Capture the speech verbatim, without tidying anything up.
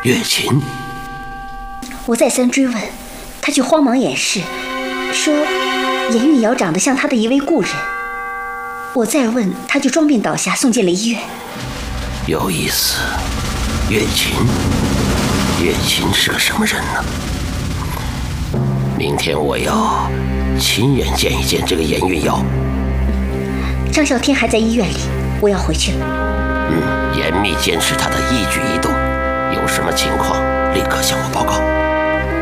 月琴。 我再三追问，他却慌忙掩饰，说严运瑶长得像他的一位故人。我再问，他就装病倒下，送进了医院。 有意思，月琴，月琴是个什么人呢？明天我要亲眼见一见这个严运瑶。 张啸天还在医院里，我要回去了。 嗯，严密监视他的一举一动，有什么情况立刻向我报告。